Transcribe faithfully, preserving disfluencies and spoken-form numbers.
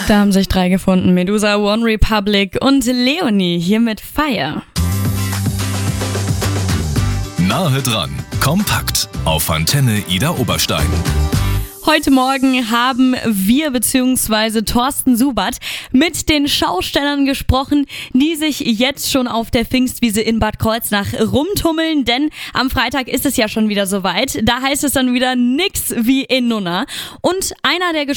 Da haben sich drei gefunden. Medusa, One Republic und Leonie hier mit Fire. Nahe dran, kompakt auf Antenne Ida Oberstein. Heute Morgen haben wir bzw. Thorsten Subert mit den Schaustellern gesprochen, die sich jetzt schon auf der Pfingstwiese in Bad Kreuznach rumtummeln, denn am Freitag ist es ja schon wieder soweit. Da heißt es dann wieder nix wie in Nunna. Und einer der